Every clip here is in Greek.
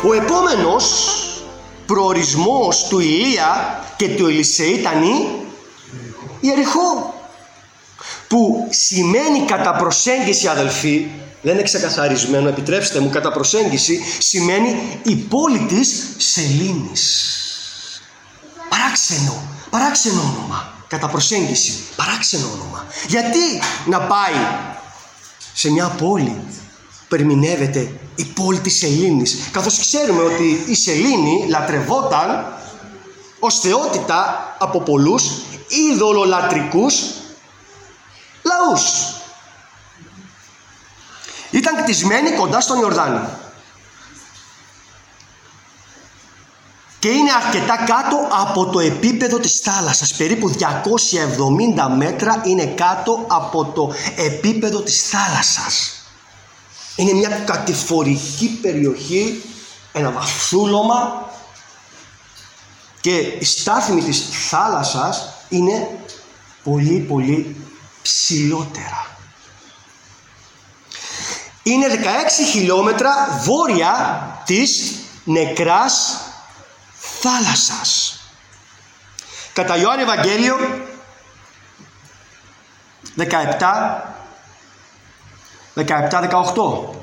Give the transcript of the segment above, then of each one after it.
Ο επόμενος προορισμός του Ηλία και του Ελισεή ήταν η Ιεριχώ, που σημαίνει κατά προσέγγιση, αδελφοί, δεν είναι ξεκαθαρισμένο, επιτρέψτε μου, κατά προσέγγιση σημαίνει η πόλη της σελήνης. Παράξενο όνομα. Κατά προσέγγιση, παράξενο όνομα. Γιατί να πάει σε μια πόλη που ερμηνεύεται η πόλη της σελήνης, καθώς ξέρουμε ότι η σελήνη λατρευόταν ως θεότητα από πολλούς ειδωλολατρικούς λαούς. Ήταν κτισμένη κοντά στον Ιορδάνη και είναι αρκετά κάτω από το επίπεδο της θάλασσας. Περίπου 270 μέτρα είναι κάτω από το επίπεδο της θάλασσας. Είναι μια κατηφορική περιοχή, ένα βαθούλωμα, και η στάθμη της θάλασσας είναι πολύ ψηλότερα. Είναι 16 χιλιόμετρα βόρεια της Νεκράς θάλασσας. Κατά Ιωάννη Ευαγγέλιο 17-18.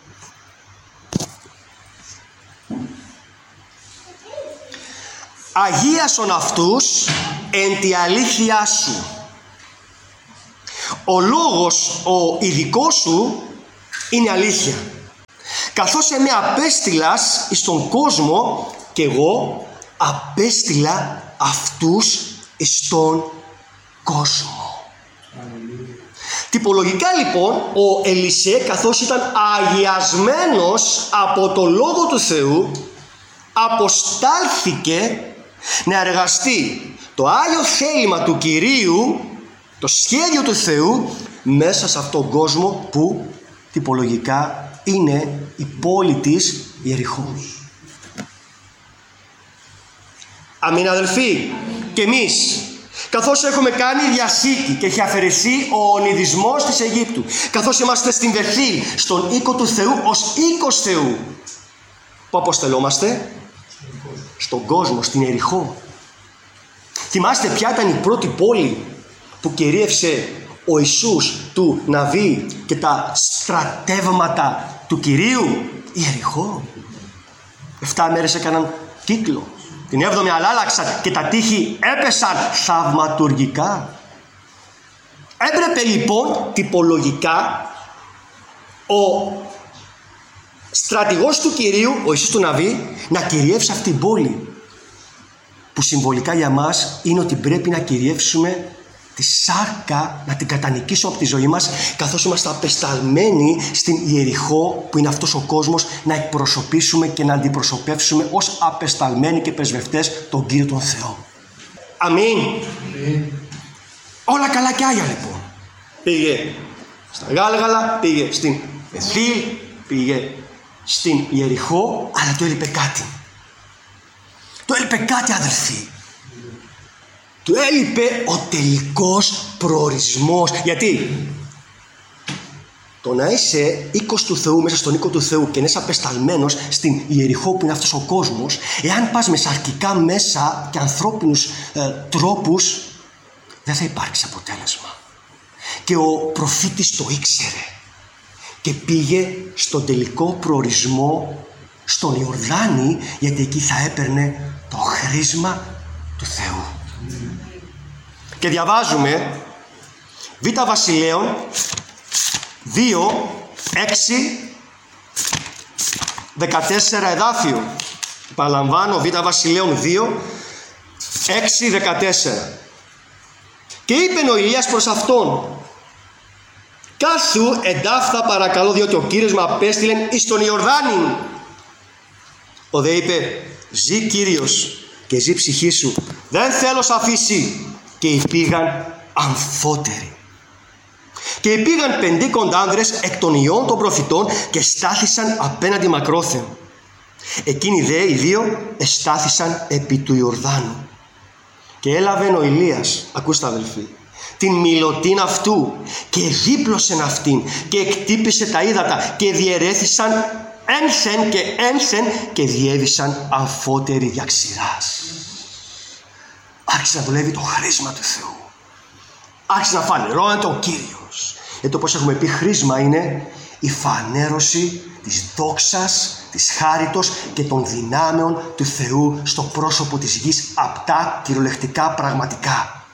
Αγίασον αυτούς εν τη αλήθειά σου. Ο λόγος ο ειδικός σου είναι αλήθεια. Καθώς εμέ απέστειλας εις τον κόσμο, και εγώ απέστειλα αυτούς εις τον κόσμο. Τυπολογικά λοιπόν ο Ελισέ, καθώς ήταν αγιασμένος από το Λόγο του Θεού, αποστάλθηκε να εργαστεί το Άγιο θέλημα του Κυρίου, το σχέδιο του Θεού, μέσα σε αυτόν τον κόσμο που τυπολογικά είναι η πόλη της Ιεριχώ. Αμήν, αδελφοί. Και εμείς, καθώς έχουμε κάνει διασύκη και έχει αφαιρεθεί ο ονειδισμός της Αιγύπτου, καθώς είμαστε στην Βεθήλ, στον οίκο του Θεού ως οίκος Θεού, που αποστελόμαστε στον κόσμο, στην Ιεριχώ. Θυμάστε ποια ήταν η πρώτη πόλη που κυρίευσε ο Ιησούς του Ναβί και τα στρατεύματα του Κυρίου? Η Ιεριχώ. 7 μέρες έκαναν κύκλο. Την 7η αλλάλαξαν και τα τείχη έπεσαν θαυματουργικά. Έπρεπε λοιπόν τυπολογικά ο στρατηγός του Κυρίου, ο Ιησούς του Ναβί, να κυριεύσει αυτή την πόλη, που συμβολικά για μας είναι ότι πρέπει να κυριεύσουμε τη σάρκα, να την κατανικήσουμε από τη ζωή μας, καθώς είμαστε απεσταλμένοι στην Ιεριχώ, που είναι αυτός ο κόσμος, να εκπροσωπήσουμε και να αντιπροσωπεύσουμε ως απεσταλμένοι και πρεσβευτές τον Κύριο τον Θεό. Αμήν. Όλα καλά και άγια λοιπόν. Πήγε στα Γάλγαλα, πήγε στην Βεθήλ, πήγε στην Ιεριχώ, αλλά του έλειπε κάτι. Του έλειπε κάτι, αδελφοί. Του έλειπε ο τελικός προορισμός. Γιατί το να είσαι οίκος του Θεού, μέσα στον οίκο του Θεού, και να είσαι απεσταλμένος στην Ιεριχώ, που είναι αυτός ο κόσμος, εάν πας με σαρκικά μέσα και ανθρώπινους τρόπους, δεν θα υπάρξει αποτέλεσμα. Και ο προφήτης το ήξερε και πήγε στον τελικό προορισμό, στον Ιορδάνη, γιατί εκεί θα έπαιρνε το χρήσμα του Θεού. Και διαβάζουμε Β' Βασιλέων 2:6-14 εδάφιο. Παραλαμβάνω, Β' Βασιλέων 2:6-14. Και είπε ο Ηλίας προς αυτόν: κάθου εντάφθα παρακαλώ, διότι ο Κύριος με απέστειλεν εις τον Ιορδάνη. Ο δε είπε: ζή Κύριος και ζή ψυχή σου, δεν θέλω σ' αφήσει. Και υπήγαν αμφότεροι. Και υπήγαν 50 άνδρες εκ των ιών των προφητών και στάθησαν απέναντι μακρόθεν. Εκείνοι δε οι δύο εστάθησαν επί του Ιορδάνου. Και έλαβεν ο Ηλίας, ακούστε αδελφοί, την μιλωτήν αυτού και δίπλωσεν αυτήν και εκτύπησε τα ύδατα και διαιρέθησαν ένθεν και ένθεν και διέβησαν αμφότεροι δια ξηράς. Άρχισε να δουλεύει το χρήσμα του Θεού. Άρχισε να φανερώνεται ο Κύριος. Γιατί όπως έχουμε πει, χρήσμα είναι η φανέρωση της δόξας, της χάριτος και των δυνάμεων του Θεού στο πρόσωπο της γης, απτά, κυριολεκτικά, πραγματικά.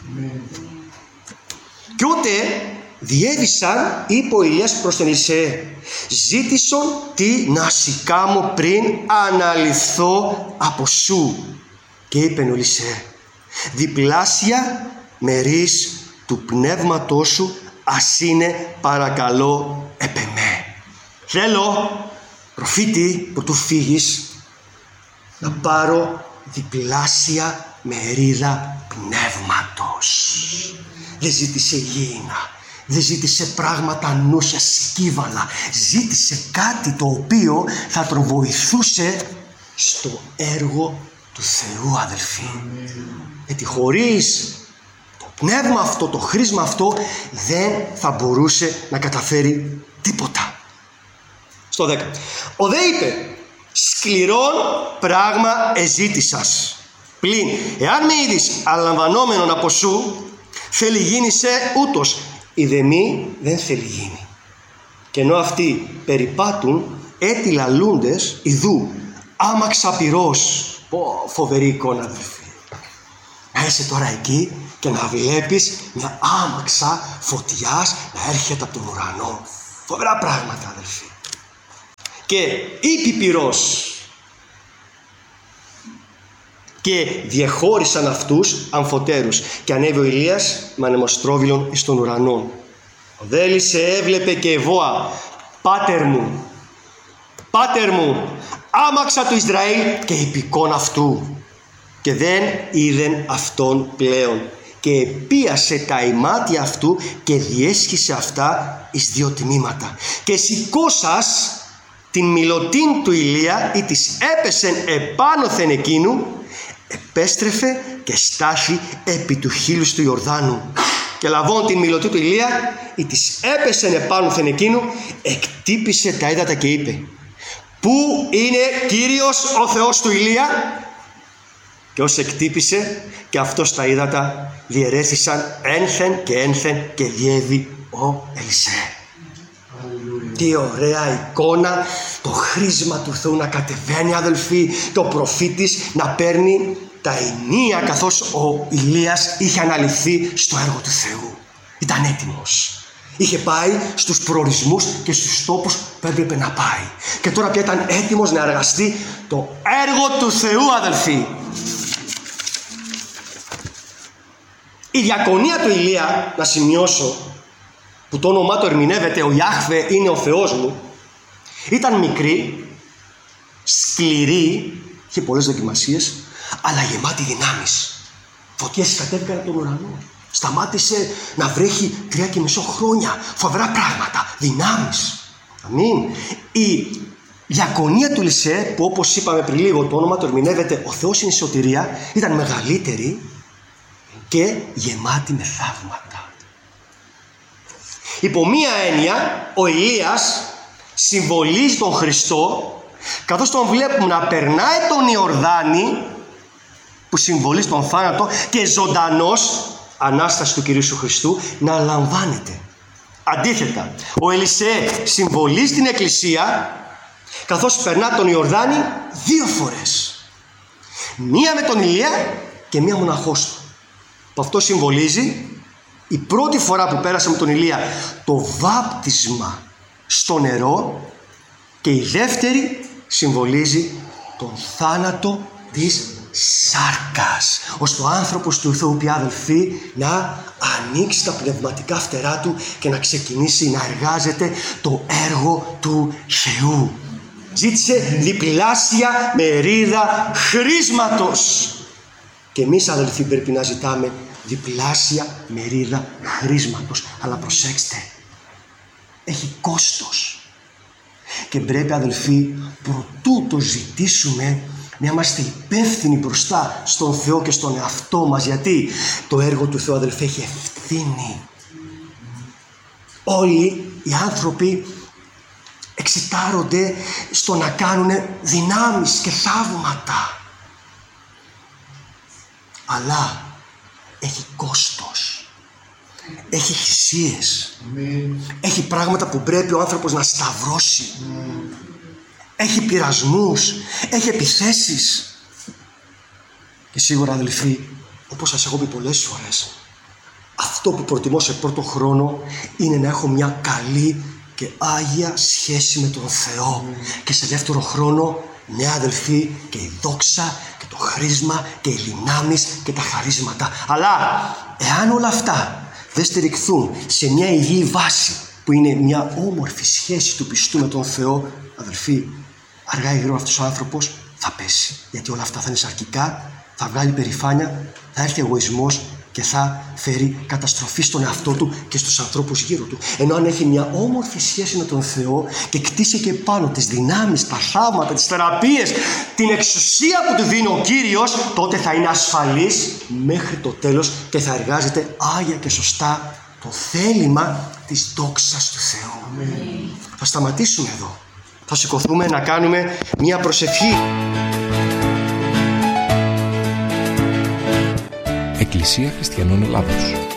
Και ούτε διέβησαν, είπε ο Ηλίας προς τον Ελισέ, ζήτησον τι να σηκάμω πριν αναλυθώ από σου. Και είπε ο Ελισέ, διπλάσια μερίς του πνεύματός σου ας είναι παρακαλώ επ' εμέ. Θέλω, προφήτη, που του φύγεις, να πάρω διπλάσια μερίδα πνεύματος. Δεν ζήτησε γήινα, δεν ζήτησε πράγματα νούσια, σκύβαλα. Ζήτησε κάτι το οποίο θα τον βοηθούσε στο έργο του Θεού, αδελφοί. Γιατί χωρίς το πνεύμα αυτό, το χρήσμα αυτό, δεν θα μπορούσε να καταφέρει τίποτα. Στο 10. Ο δε είπε, σκληρόν πράγμα εζήτησας. Πλην, εάν με είδεις αλαμβανόμενον από σου, θέλει γίνησε ούτως. Η δε μη δεν θέλει γίνει. Και ενώ αυτοί περιπάτουν, έτι λαλούντες, ιδού, άμαξα πυρός. Πω, φοβερή εικόνα, αδελφοί. Να είσαι τώρα εκεί και να βλέπεις μια άμαξα φωτιάς να έρχεται από τον ουρανό. Φοβερά πράγματα, αδελφοί. Και είπε πυρός. Και διεχώρισαν αυτούς αμφωτέρους. Και ανέβη ο Ηλίας με ανεμοστρόβιλον εις των ουρανών. Ο δε Ελισέ έβλεπε και εβόα, πάτερ μου, άμαξα του Ισραήλ και υπηκόν αυτού. Και δεν είδεν αυτόν πλέον. Και επίασε τα ημάτια αυτού και διέσχισε αυτά εις δύο τμήματα. Και σηκώσας την μιλωτήν του Ηλία, ή της έπεσεν επάνωθεν εκείνου, επέστρεφε και στάθη επί του χείλους του Ιορδάνου. Και λαβών την μιλωτή του Ηλία, ή της έπεσεν επάνωθεν εκείνου, εκτύπησε τα ύδατα και είπε, πού είναι Κύριος ο Θεός του Ηλία? Και ως εκτύπησε και αυτός τα ύδατα διαιρέθησαν ένθεν και ένθεν και διέβη ο Ελισέ. Τι ωραία εικόνα, το χρήσμα του Θεού να κατεβαίνει, αδελφοί, και ο προφήτης να παίρνει τα ενία, καθώς ο Ηλίας είχε αναλυθεί στο έργο του Θεού. Ήταν έτοιμος. Είχε πάει στους προορισμούς και στους τόπους που έπρεπε να πάει. Και τώρα πια ήταν έτοιμος να εργαστεί το έργο του Θεού, αδελφοί. Η διακονία του Ηλία, να σημειώσω, που το όνομά του ερμηνεύεται ο Ιάχβε είναι ο Θεός μου, ήταν μικρή, σκληρή, είχε πολλές δοκιμασίες, αλλά γεμάτη δυνάμεις. Φωτιές κατέβηκαν από τον ουρανό. Σταμάτησε να βρέχει 3,5 χρόνια. Φοβερά πράγματα, δυνάμεις. Αμήν. Η διακονία του Ελισέ, που όπως είπαμε πριν λίγο το όνομα του ερμηνεύεται ο Θεός είναι η σωτηρία, ήταν μεγαλύτερη και γεμάτη με θαύματα. Υπό μία έννοια, ο Ηλίας συμβολίζει τον Χριστό, καθώς τον βλέπουμε να περνάει τον Ιορδάνη, που συμβολίζει τον θάνατο, και ζωντανός, Ανάσταση του Κυρίου Χριστού, να λαμβάνεται. Αντίθετα, ο Ελισέ συμβολίζει την Εκκλησία, καθώς περνά τον Ιορδάνη 2 φορές. Μία με τον Ηλία και μία μοναχός του. Που αυτό συμβολίζει η πρώτη φορά που πέρασε με τον Ηλία το βάπτισμα στο νερό, και η δεύτερη συμβολίζει τον θάνατο της σάρκας, ώστε ο άνθρωπος του Θεού πια, αδελφοί, να ανοίξει τα πνευματικά φτερά του και να ξεκινήσει να εργάζεται το έργο του Θεού. Ζήτησε διπλάσια μερίδα χρήσματος. Και εμείς, αδελφοί, πρέπει να ζητάμε διπλάσια μερίδα χρήσματος. Αλλά προσέξτε, έχει κόστος. Και πρέπει, αδελφοί, προτού το ζητήσουμε, να είμαστε υπεύθυνοι μπροστά στον Θεό και στον εαυτό μας. Γιατί το έργο του Θεού, αδελφοί, έχει ευθύνη. Όλοι οι άνθρωποι εξητάρονται στο να κάνουν δυνάμεις και θαύματα. Αλλά έχει κόστος. Έχει θυσίες. Έχει πράγματα που πρέπει ο άνθρωπος να σταυρώσει. Έχει πειρασμούς. Έχει επιθέσεις. Και σίγουρα, αδελφοί, όπως σας έχω πει πολλές φορές, αυτό που προτιμώ σε πρώτο χρόνο είναι να έχω μια καλή και άγια σχέση με τον Θεό. Και σε δεύτερο χρόνο, ναι, αδελφοί, και η δόξα και το χρήσμα και οι δυνάμεις και τα χαρίσματα. Αλλά εάν όλα αυτά δεν στηριχθούν σε μια υγιή βάση που είναι μια όμορφη σχέση του πιστού με τον Θεό, αδελφοί, αργά ή γρήγορα αυτός ο άνθρωπος θα πέσει. Γιατί όλα αυτά θα είναι σαρκικά, θα βγάλει περηφάνεια, θα έρθει εγωισμός και θα φέρει καταστροφή στον εαυτό του και στους ανθρώπους γύρω του. Ενώ αν έχει μια όμορφη σχέση με τον Θεό και κτίσει και πάνω τις δυνάμεις, τα θαύματα, τις θεραπείες, την εξουσία που του δίνει ο Κύριος, τότε θα είναι ασφαλής μέχρι το τέλος και θα εργάζεται άγια και σωστά το θέλημα της δόξας του Θεού. Θα σταματήσουμε εδώ. Θα σηκωθούμε να κάνουμε μια προσευχή. Εκκλησία Χριστιανών Ελλάδος.